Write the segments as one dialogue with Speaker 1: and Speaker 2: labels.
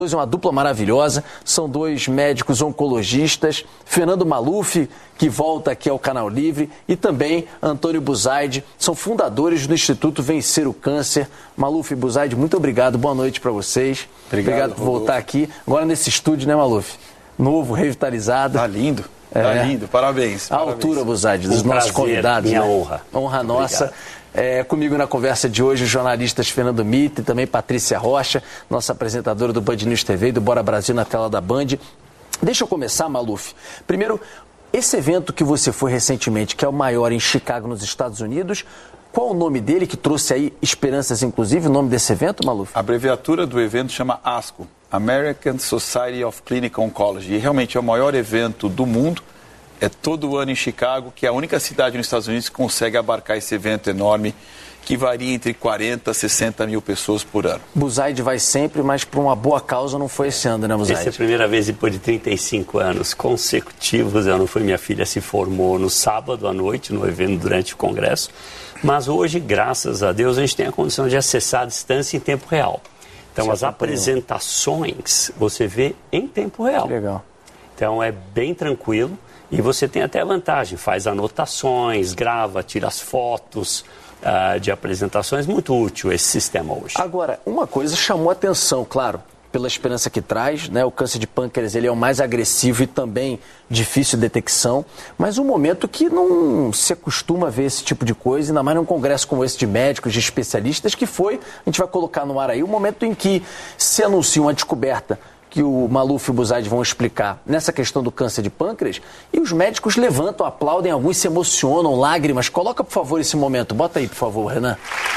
Speaker 1: É uma dupla maravilhosa, são dois médicos oncologistas, Fernando Maluf, que volta aqui ao Canal Livre, e também Antônio Buzaide, são fundadores do Instituto Vencer o Câncer. Maluf e Buzaide, muito obrigado, boa noite para vocês. Obrigado por voltar aqui, agora nesse estúdio, né, Maluf? Novo, revitalizado.
Speaker 2: Tá lindo, tá lindo, parabéns.
Speaker 1: A altura, Buzaide, dos nossos convidados.
Speaker 3: Minha
Speaker 1: né?
Speaker 3: honra.
Speaker 1: Honra nossa. Comigo na conversa de hoje, os jornalistas Fernando Mitre e também Patrícia Rocha, nossa apresentadora do Band News TV e do Bora Brasil na tela da Band. Deixa eu começar, Maluf. Primeiro, esse evento que você foi recentemente, que é o maior em Chicago, nos Estados Unidos, qual o nome dele, que trouxe aí esperanças, inclusive, o nome desse evento, Maluf?
Speaker 2: A abreviatura do evento chama ASCO, American Society of Clinical Oncology, e realmente é o maior evento do mundo. É todo ano em Chicago, que é a única cidade nos Estados Unidos que consegue abarcar esse evento enorme, que varia entre 40 a 60 mil pessoas por ano.
Speaker 1: Buzaide vai sempre, mas por uma boa causa não foi esse ano, né, Buzaide?
Speaker 3: Essa é a primeira vez depois de 35 anos consecutivos. Eu não fui, minha filha se formou no sábado à noite, no evento durante o congresso. Mas hoje, graças a Deus, a gente tem a condição de acessar a distância em tempo real. Então, as apresentações você vê em tempo real.
Speaker 1: Legal.
Speaker 3: Então, é bem tranquilo. E você tem até a vantagem, faz anotações, grava, tira as fotos de apresentações. Muito útil esse sistema hoje.
Speaker 1: Agora, uma coisa chamou a atenção, claro, pela esperança que traz, né? O câncer de pâncreas ele é o mais agressivo e também difícil de detecção, mas um momento que não se acostuma a ver esse tipo de coisa, ainda mais num congresso como esse de médicos, de especialistas, que foi, a gente vai colocar no ar aí, o momento em que se anuncia uma descoberta que o Maluf e o Buzaide vão explicar nessa questão do câncer de pâncreas, e os médicos levantam, aplaudem, alguns se emocionam, lágrimas. Coloca, por favor, esse momento. Bota aí, por favor, Renan.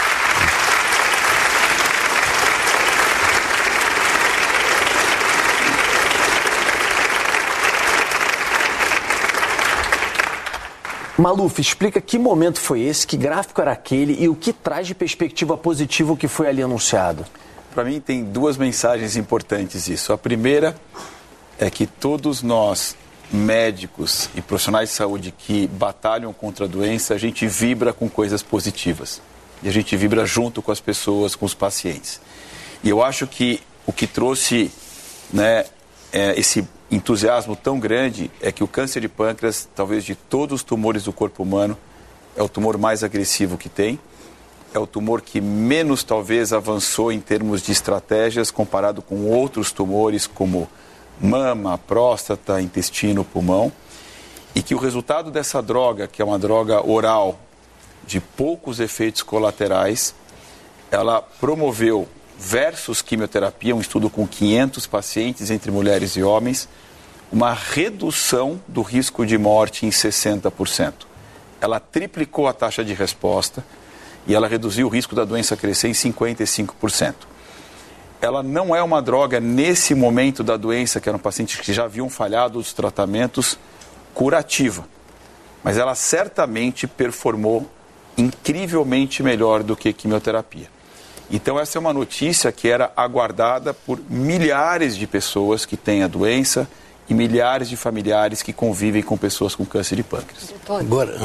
Speaker 1: Maluf, explica que momento foi esse, que gráfico era aquele e o que traz de perspectiva positiva o que foi ali anunciado.
Speaker 2: Para mim tem duas mensagens importantes isso. A primeira é que todos nós, médicos e profissionais de saúde que batalham contra a doença, a gente vibra com coisas positivas. E a gente vibra junto com as pessoas, com os pacientes. E eu acho que o que trouxe, né, esse entusiasmo tão grande é que o câncer de pâncreas, talvez de todos os tumores do corpo humano, é o tumor mais agressivo que tem. É o tumor que menos, talvez, avançou em termos de estratégias comparado com outros tumores como mama, próstata, intestino, pulmão. E que o resultado dessa droga, que é uma droga oral de poucos efeitos colaterais, ela promoveu, versus quimioterapia, um estudo com 500 pacientes entre mulheres e homens, uma redução do risco de morte em 60%. Ela triplicou a taxa de resposta, e ela reduziu o risco da doença crescer em 55%. Ela não é uma droga, nesse momento da doença, que eram pacientes que já haviam falhado os tratamentos, curativa. Mas ela certamente performou incrivelmente melhor do que quimioterapia. Então essa é uma notícia que era aguardada por milhares de pessoas que têm a doença e milhares de familiares que convivem com pessoas com câncer de pâncreas.
Speaker 4: Agora...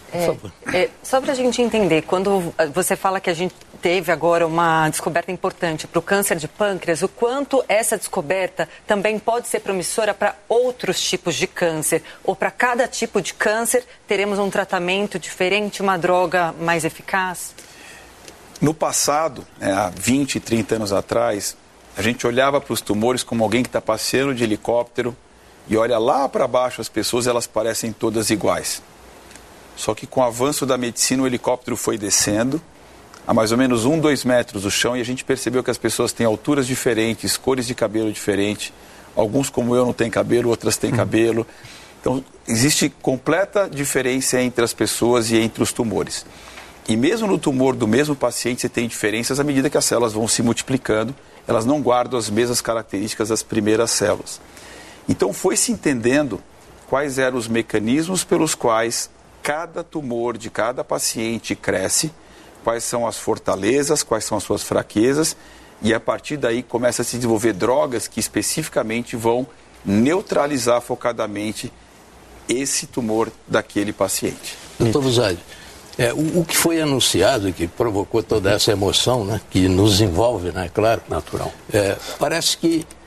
Speaker 4: só para a gente entender, quando você fala que a gente teve agora uma descoberta importante para o câncer de pâncreas, o quanto essa descoberta também pode ser promissora para outros tipos de câncer? Ou para cada tipo de câncer teremos um tratamento diferente, uma droga mais eficaz?
Speaker 2: No passado, há 20, 30 anos atrás, a gente olhava para os tumores como alguém que está passeando de helicóptero e olha lá para baixo as pessoas, elas parecem todas iguais. Só que com o avanço da medicina, o helicóptero foi descendo a mais ou menos 2 metros do chão e a gente percebeu que as pessoas têm alturas diferentes, cores de cabelo diferentes. Alguns, como eu, não têm cabelo, outras têm cabelo. Então, existe completa diferença entre as pessoas e entre os tumores. E mesmo no tumor do mesmo paciente, você tem diferenças à medida que as células vão se multiplicando. Elas não guardam as mesmas características das primeiras células. Então, foi se entendendo quais eram os mecanismos pelos quais cada tumor de cada paciente cresce, quais são as fortalezas, quais são as suas fraquezas, e a partir daí começa a se desenvolver drogas que especificamente vão neutralizar focadamente esse tumor daquele paciente.
Speaker 4: Doutor Buzaide, o que foi anunciado e que provocou toda essa emoção, né, que nos envolve, né, claro,
Speaker 3: natural,
Speaker 4: parece que